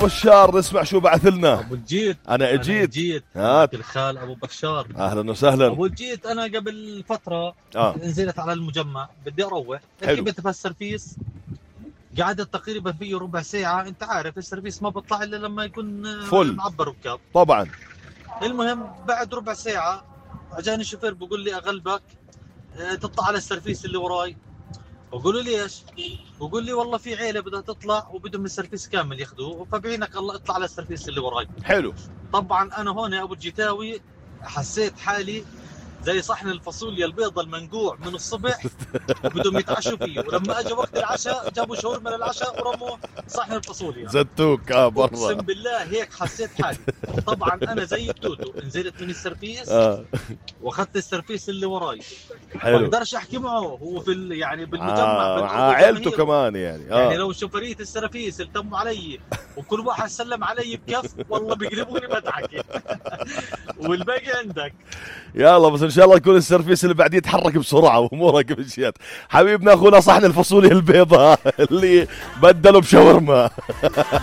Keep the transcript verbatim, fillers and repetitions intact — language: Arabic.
بشار نسمع شو بعث لنا. ابو الجيت انا اجيت جيت هات الخال ابو بشار. اهلا وسهلا ابو الجيت. انا قبل فتره آه. نزلت على المجمع بدي اروح حلو. ركبت السرفيس قعدت تقريبا فيه ربع ساعه. انت عارف السرفيس ما بطلع الا لما يكون فل. معبر ركاب طبعا. المهم بعد ربع ساعه اجاني شوفير بقول لي اغلبك تطلع على السرفيس اللي وراي. بقول له ليش؟ بقول لي والله في عيله بدها تطلع وبدهم السرفيس كامل ياخذوه فبعينك الله اطلع على السرفيس اللي وراي. حلو. طبعا انا هون يا ابو الجيتاوي حسيت حالي زي صحن الفاصوليا البيضة المنقوع من الصبح وبدهم يتعشوا فيه، ولما اجى وقت العشاء جابوا شاورما للعشاء ورموا صحن الفاصوليا زتوك اه برا. اقسم بالله هيك حسيت حالي. طبعا انا زي التوتو نزلت من السرفيس آه. واخذت السرفيس اللي وراي. حلو. ما اقدرش احكي معه هو في ال... يعني بالمجمع آه. مع عائلته كمان يعني. آه. يعني لو شوفريه السرفيس التموا علي وكل واحد سلم علي بكف والله بيقلبوني مدعكه. والباقي عندك. يلا بس ان شاء الله يكون السرفيس اللي بعديه يتحرك بسرعه وامورك بمشيت. حبيبنا اخونا صحن الفاصوليا البيضاء اللي بدلوا بشاورما.